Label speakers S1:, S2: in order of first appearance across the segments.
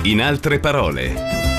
S1: In altre parole.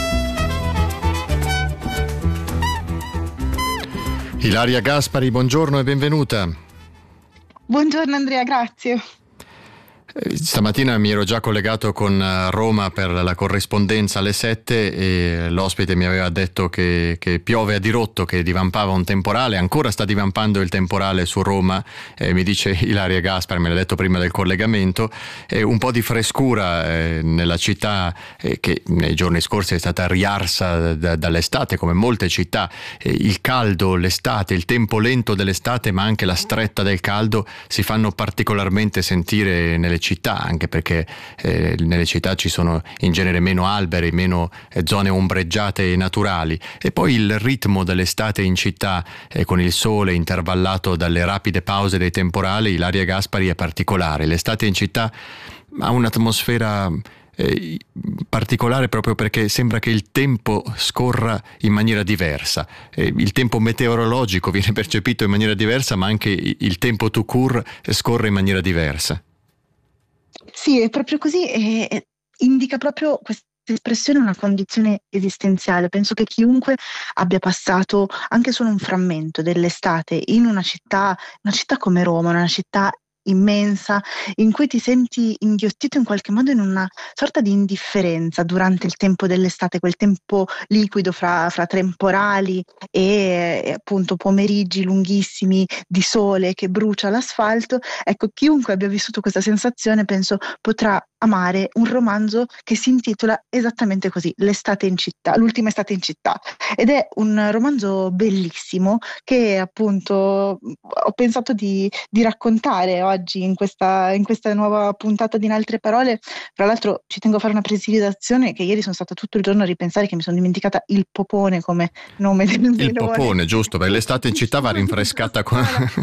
S2: Ilaria Gaspari, buongiorno e benvenuta.
S3: Buongiorno Andrea, grazie.
S2: Stamattina mi ero già collegato con Roma per la corrispondenza alle 7 e l'ospite mi aveva detto che piove a dirotto, che divampava un temporale, ancora sta divampando il temporale su Roma, mi dice Ilaria Gaspari, me l'ha detto prima del collegamento, un po' di frescura nella città che nei giorni scorsi è stata riarsa dall'estate, come molte città. Il caldo, l'estate, il tempo lento dell'estate, ma anche la stretta del caldo si fanno particolarmente sentire nelle città, anche perché nelle città ci sono in genere meno alberi, meno zone ombreggiate e naturali, e poi il ritmo dell'estate in città con il sole intervallato dalle rapide pause dei temporali. Ilaria Gaspari, è particolare. L'estate in città ha un'atmosfera particolare proprio perché sembra che il tempo scorra in maniera diversa. Il tempo meteorologico viene percepito in maniera diversa, ma anche il tempo tout court scorre in maniera diversa.
S3: Sì, è proprio così e indica proprio questa espressione una condizione esistenziale. Penso che chiunque abbia passato anche solo un frammento dell'estate in una città come Roma, una città immensa, in cui ti senti inghiottito in qualche modo in una sorta di indifferenza durante il tempo dell'estate, quel tempo liquido fra temporali e appunto pomeriggi lunghissimi di sole che brucia l'asfalto. Ecco, chiunque abbia vissuto questa sensazione penso potrà amare un romanzo che si intitola esattamente così, L'estate in città, l'ultima estate in città, ed è un romanzo bellissimo che appunto ho pensato di raccontare oggi in questa nuova puntata di In altre parole. Tra l'altro ci tengo a fare una precisazione, che ieri sono stata tutto il giorno a ripensare che mi sono dimenticata il popone come nome del melone.
S2: Il popone, giusto, perché l'estate in città va rinfrescata con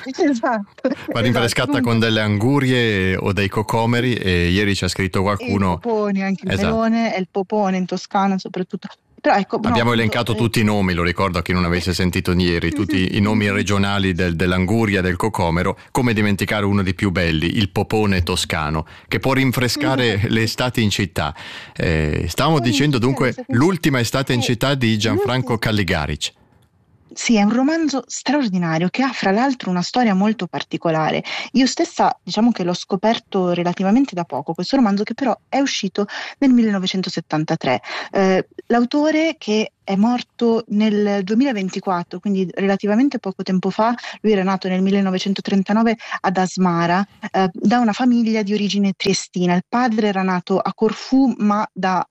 S2: va rinfrescata con delle angurie o dei cocomeri, e ieri ci ha scritto qualcuno.
S3: Il popone, anche il melone e il popone in Toscana soprattutto. Però ecco,
S2: abbiamo elencato tutti i nomi, lo ricordo a chi non avesse sentito ieri, tutti i nomi regionali dell'anguria, del cocomero. Come dimenticare uno dei più belli, il popone toscano, che può rinfrescare le estati in città. Stavamo dicendo dunque l'ultima estate in città di Gianfranco Calligaric.
S3: Sì, è un romanzo straordinario che ha fra l'altro una storia molto particolare. Io stessa diciamo che l'ho scoperto relativamente da poco, questo romanzo, che però è uscito nel 1973. L'autore, che è morto nel 2024, quindi relativamente poco tempo fa, lui era nato nel 1939 ad Asmara, da una famiglia di origine triestina. Il padre era nato a Corfù, ma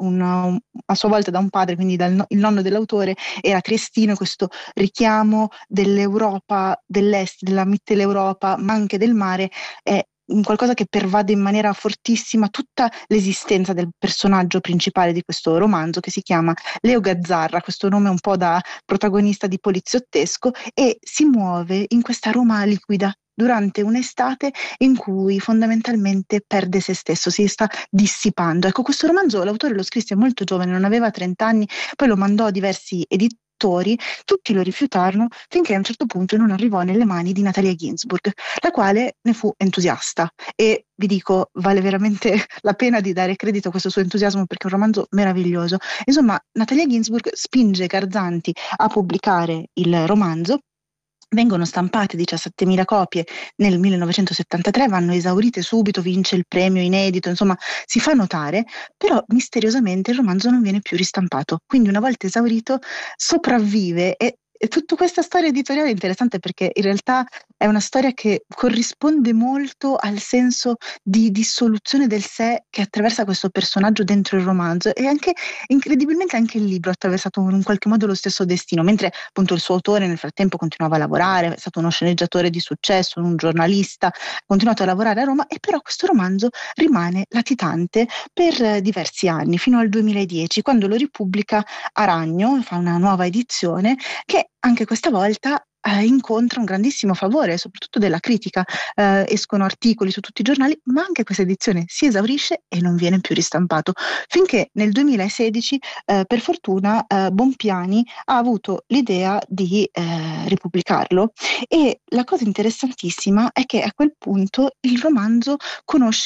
S3: a sua volta da un padre, quindi il nonno dell'autore era triestino. Questo richiamo dell'Europa dell'Est, della Mitteleuropa, ma anche del mare, è qualcosa che pervade in maniera fortissima tutta l'esistenza del personaggio principale di questo romanzo, che si chiama Leo Gazzarra, questo nome un po' da protagonista di poliziottesco, e si muove in questa Roma liquida durante un'estate in cui fondamentalmente perde se stesso, si sta dissipando. Ecco, questo romanzo l'autore lo scrisse molto giovane, non aveva 30 anni, poi lo mandò a diversi editori, tutti lo rifiutarono, finché a un certo punto non arrivò nelle mani di Natalia Ginzburg, la quale ne fu entusiasta. E vi dico, vale veramente la pena di dare credito a questo suo entusiasmo, perché è un romanzo meraviglioso. Insomma, Natalia Ginzburg spinge Garzanti a pubblicare il romanzo. Vengono stampate 17.000 copie nel 1973, vanno esaurite subito, vince il premio inedito, insomma si fa notare, però misteriosamente il romanzo non viene più ristampato. Quindi una volta esaurito sopravvive, e tutta questa storia editoriale è interessante perché in realtà è una storia che corrisponde molto al senso di dissoluzione del sé che attraversa questo personaggio dentro il romanzo, e anche incredibilmente anche il libro ha attraversato in qualche modo lo stesso destino, mentre appunto il suo autore nel frattempo continuava a lavorare, è stato uno sceneggiatore di successo, un giornalista, ha continuato a lavorare a Roma, e però questo romanzo rimane latitante per diversi anni, fino al 2010, quando lo ripubblica Aragno, fa una nuova edizione che anche questa volta incontra un grandissimo favore, soprattutto della critica. Escono articoli su tutti i giornali, ma anche questa edizione si esaurisce e non viene più ristampato, finché nel 2016 per fortuna Bompiani ha avuto l'idea di ripubblicarlo. E la cosa interessantissima è che a quel punto il romanzo conosce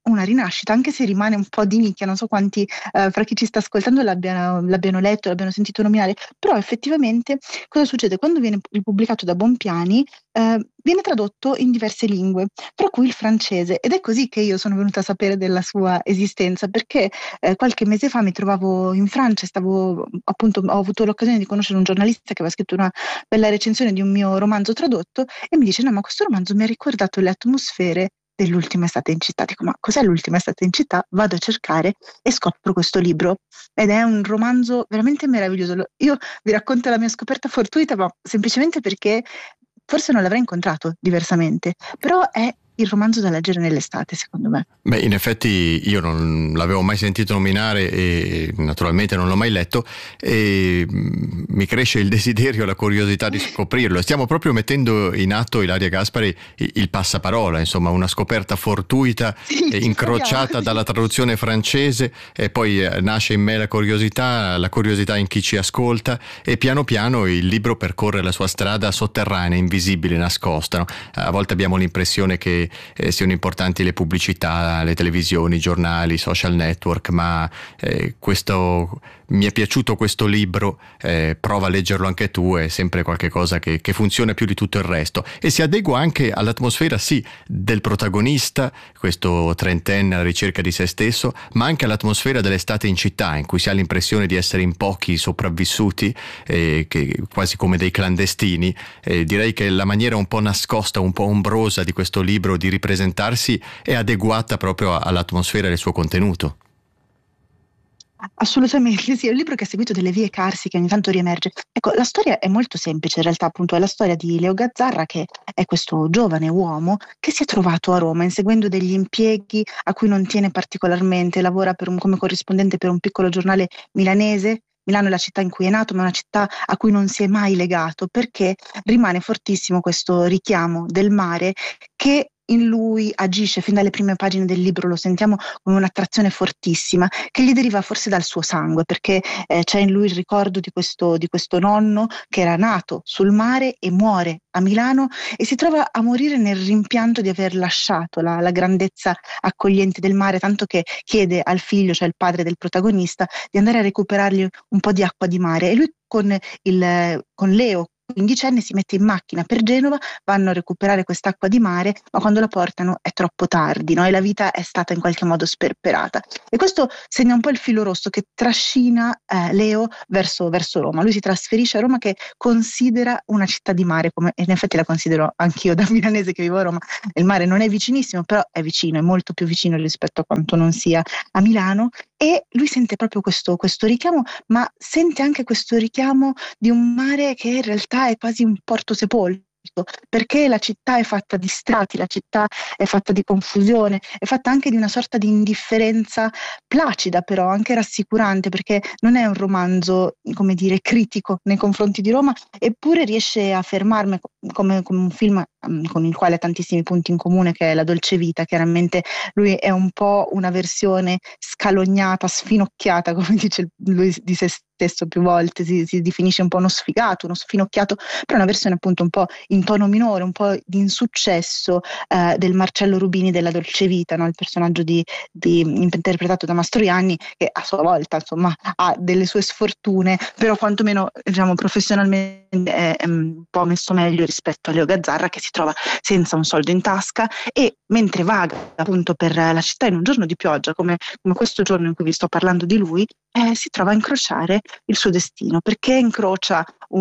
S3: una rinascita, anche se rimane un po' di nicchia, non so quanti fra chi ci sta ascoltando l'abbiano letto, l'abbiano sentito nominare, però effettivamente cosa succede? Quando viene pubblicato da Bonpiani, viene tradotto in diverse lingue, tra cui il francese, ed è così che io sono venuta a sapere della sua esistenza, perché qualche mese fa mi trovavo in Francia e appunto, ho avuto l'occasione di conoscere un giornalista che aveva scritto una bella recensione di un mio romanzo tradotto e mi dice: no, ma questo romanzo mi ha ricordato le atmosfere dell'ultima estate in città. Dico: ma cos'è l'ultima estate in città? Vado a cercare e scopro questo libro ed è un romanzo veramente meraviglioso. Io vi racconto la mia scoperta fortuita, ma semplicemente perché forse non l'avrei incontrato diversamente, però è il romanzo da leggere nell'estate, secondo me.
S2: Beh, in effetti io non l'avevo mai sentito nominare e naturalmente non l'ho mai letto, e mi cresce il desiderio e la curiosità di scoprirlo. Stiamo proprio mettendo in atto, Ilaria Gaspari, il passaparola, insomma una scoperta fortuita,
S3: Sì,
S2: incrociata dalla traduzione francese, e poi nasce in me la curiosità in chi ci ascolta, e piano piano il libro percorre la sua strada sotterranea, invisibile, nascosta, no? A volte abbiamo l'impressione che siano importanti le pubblicità, le televisioni, i giornali, i social network, ma mi è piaciuto questo libro, prova a leggerlo anche tu, è sempre qualche cosa che funziona più di tutto il resto e si adegua anche all'atmosfera, sì, del protagonista, questo trentenne alla ricerca di se stesso, ma anche all'atmosfera dell'estate in città, in cui si ha l'impressione di essere in pochi sopravvissuti, quasi come dei clandestini. Direi che la maniera un po' nascosta, un po' ombrosa di questo libro di ripresentarsi è adeguata proprio all'atmosfera del suo contenuto.
S3: Assolutamente sì, è un libro che ha seguito delle vie carsiche, ogni tanto riemerge. Ecco, la storia è molto semplice, in realtà, appunto, è la storia di Leo Gazzarra, che è questo giovane uomo che si è trovato a Roma inseguendo degli impieghi a cui non tiene particolarmente, lavora come corrispondente per un piccolo giornale milanese. Milano è la città in cui è nato, ma è una città a cui non si è mai legato, perché rimane fortissimo questo richiamo del mare che in lui agisce fin dalle prime pagine del libro, lo sentiamo come un'attrazione fortissima che gli deriva forse dal suo sangue, perché c'è in lui il ricordo di questo nonno che era nato sul mare e muore a Milano e si trova a morire nel rimpianto di aver lasciato la grandezza accogliente del mare, tanto che chiede al figlio, cioè il padre del protagonista, di andare a recuperargli un po' di acqua di mare, e lui con Leo, quindicenne, si mette in macchina per Genova, vanno a recuperare quest'acqua di mare, ma quando la portano è troppo tardi, no? E la vita è stata in qualche modo sperperata. E questo segna un po' il filo rosso che trascina Leo verso Roma. Lui si trasferisce a Roma, che considera una città di mare, come in effetti la considero anch'io da milanese che vivo a Roma. Il mare non è vicinissimo, però è vicino, è molto più vicino rispetto a quanto non sia a Milano, e lui sente proprio questo richiamo, ma sente anche questo richiamo di un mare che in realtà è quasi un porto sepolto, perché la città è fatta di strati, la città è fatta di confusione, è fatta anche di una sorta di indifferenza placida, però anche rassicurante, perché non è un romanzo, come dire, critico nei confronti di Roma, eppure riesce a fermarmi come un film con il quale ha tantissimi punti in comune, che è La dolce vita. Chiaramente lui è un po' una versione scalognata, sfinocchiata, come dice lui di se stesso più volte, si definisce un po' uno sfigato, uno sfinocchiato, però una versione appunto un po' in tono minore, un po' di insuccesso del Marcello Rubini della dolce vita, no? Il personaggio interpretato da Mastroianni, che a sua volta insomma ha delle sue sfortune, però quantomeno diciamo professionalmente è un po' messo meglio rispetto a Leo Gazzarra, che si trova senza un soldo in tasca e mentre vaga appunto per la città in un giorno di pioggia come questo giorno in cui vi sto parlando di lui, si trova a incrociare il suo destino, perché incrocia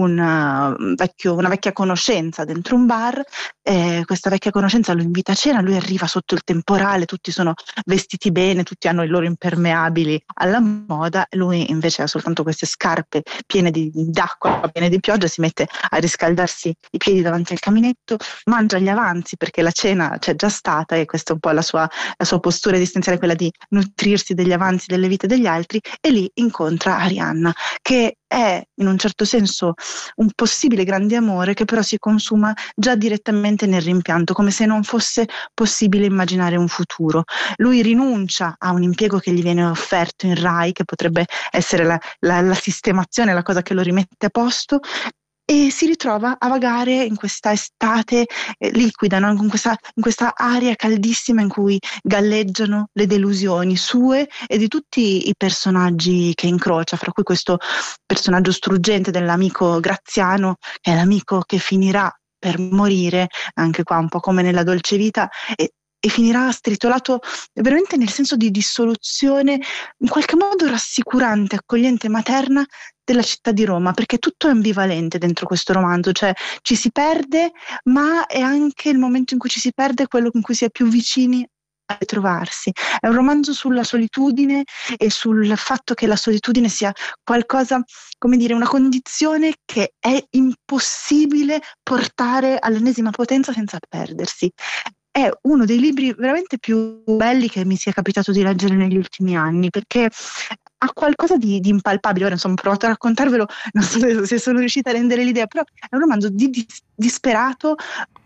S3: una vecchia conoscenza dentro un bar. Questa vecchia conoscenza lo invita a cena, lui arriva sotto il temporale, tutti sono vestiti bene, tutti hanno i loro impermeabili alla moda, lui invece ha soltanto queste scarpe piene d'acqua, piene di pioggia, si mette a riscaldarsi i piedi davanti al caminetto, mangia gli avanzi perché la cena c'è già stata, e questa è un po' la sua postura esistenziale, quella di nutrirsi degli avanzi delle vite degli altri, e lì incontra Arianna, che è in un certo senso un possibile grande amore che però si consuma già direttamente nel rimpianto, come se non fosse possibile immaginare un futuro. Lui rinuncia a un impiego che gli viene offerto in Rai, che potrebbe essere la sistemazione, la cosa che lo rimette a posto, e si ritrova a vagare in questa estate liquida, no? In questa aria caldissima in cui galleggiano le delusioni sue e di tutti i personaggi che incrocia, fra cui questo personaggio struggente dell'amico Graziano, che è l'amico che finirà per morire, anche qua un po' come nella dolce vita, e finirà stritolato veramente nel senso di dissoluzione, in qualche modo rassicurante, accogliente, materna della città di Roma, perché tutto è ambivalente dentro questo romanzo, cioè ci si perde, ma è anche il momento in cui ci si perde quello in cui si è più vicini a ritrovarsi. È un romanzo sulla solitudine e sul fatto che la solitudine sia qualcosa, come dire, una condizione che è impossibile portare all'ennesima potenza senza perdersi. È uno dei libri veramente più belli che mi sia capitato di leggere negli ultimi anni, perché ha qualcosa di impalpabile. Ora insomma ho provato a raccontarvelo, non so se sono riuscita a rendere l'idea, però è un romanzo disperato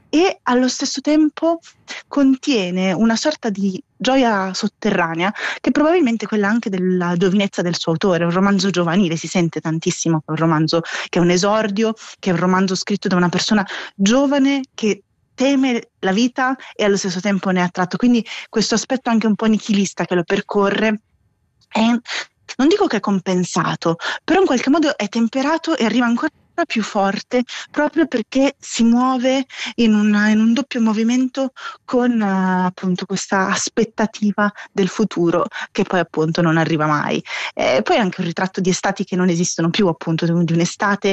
S3: e allo stesso tempo contiene una sorta di gioia sotterranea che probabilmente è quella anche della giovinezza del suo autore. È un romanzo giovanile, si sente tantissimo che è un romanzo che è un esordio, che è un romanzo scritto da una persona giovane che teme la vita e allo stesso tempo ne è attratto. Quindi questo aspetto anche un po' nichilista che lo percorre è, non dico che è compensato, però in qualche modo è temperato e arriva ancora più forte proprio perché si muove in un doppio movimento con appunto questa aspettativa del futuro che poi appunto non arriva mai. Poi anche un ritratto di estati che non esistono più, appunto di un'estate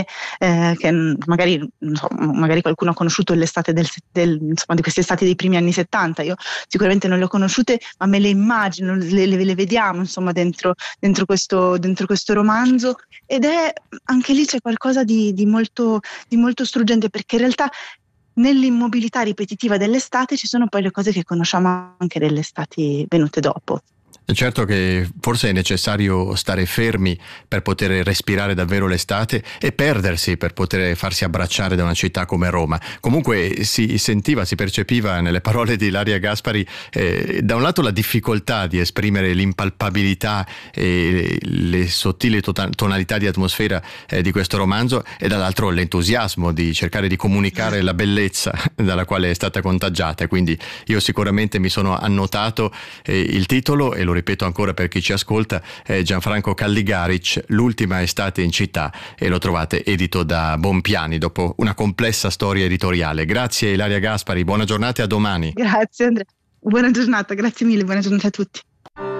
S3: che magari, non so, magari qualcuno ha conosciuto l'estate insomma, di queste estati dei primi anni 70. Io sicuramente non le ho conosciute, ma me le immagino, le vediamo insomma dentro questo romanzo, ed è anche lì c'è qualcosa di molto struggente, perché in realtà nell'immobilità ripetitiva dell'estate ci sono poi le cose che conosciamo anche delle estati venute dopo.
S2: È certo che forse è necessario stare fermi per poter respirare davvero l'estate e perdersi per poter farsi abbracciare da una città come Roma. Comunque si sentiva, si percepiva nelle parole di Ilaria Gaspari da un lato la difficoltà di esprimere l'impalpabilità e le sottili tonalità di atmosfera di questo romanzo, e dall'altro l'entusiasmo di cercare di comunicare la bellezza dalla quale è stata contagiata. Quindi io sicuramente mi sono annotato il titolo, e lo ripeto ancora per chi ci ascolta, è Gianfranco Calligaric, L'ultima estate in città, e lo trovate edito da Bompiani dopo una complessa storia editoriale. Grazie Ilaria Gaspari, buona giornata e a domani.
S3: Grazie Andrea, buona giornata, grazie mille, buona giornata a tutti.